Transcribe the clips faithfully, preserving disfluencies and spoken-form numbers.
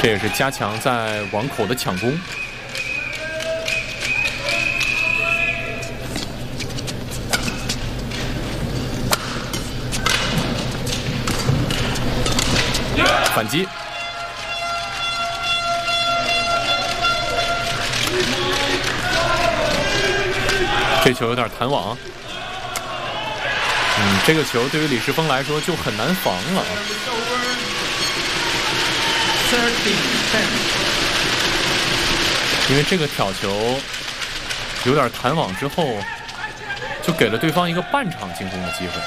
这也是加强在网口的抢攻。反击，这球有点弹网。嗯，这个球对于李世峰来说就很难防了。因为这个挑球有点弹网之后，就给了对方一个半场进攻的机会。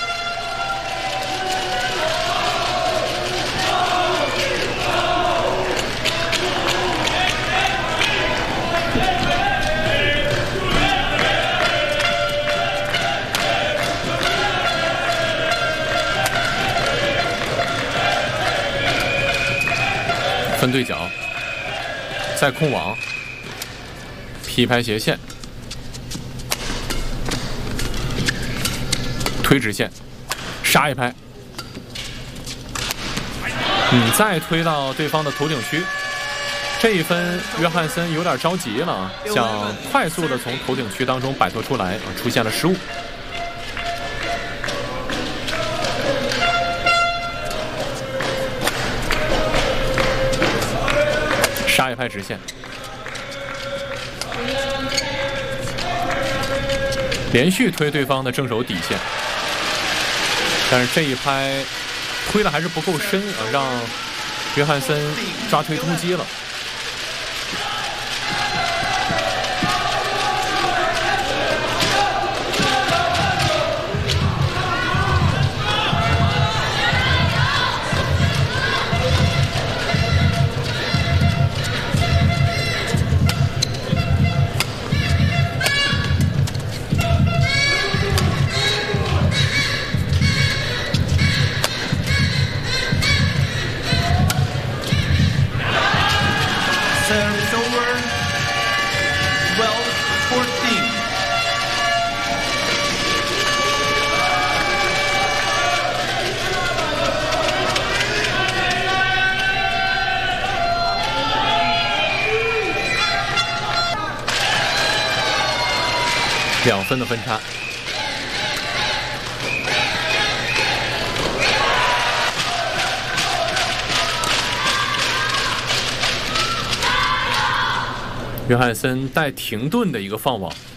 分对角，再控网，劈拍斜线，推直线，杀一拍，嗯，再推到对方的头顶区。这一分，约翰森有点着急了，想快速的从头顶区当中摆脱出来，出现了失误。杀一拍直线，连续推对方的正手底线，但是这一拍推的还是不够深啊，让约翰森抓推突击了。两分的分差。约翰森带停顿的一个放网。